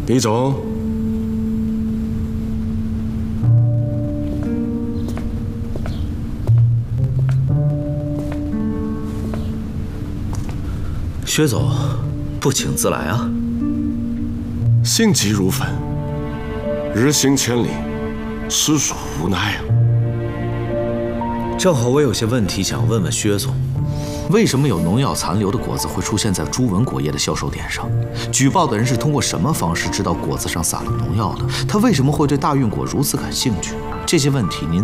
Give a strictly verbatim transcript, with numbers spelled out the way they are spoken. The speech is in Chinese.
李总， 薛总，不请自来啊。 心急如焚，日行千里，实属无奈啊。 正好我有些问题想问问薛总。 为什么有农药残留的果子会出现在朱文果业的销售点上？举报的人是通过什么方式知道果子上撒了农药的？他为什么会对大运果如此感兴趣？这些问题您。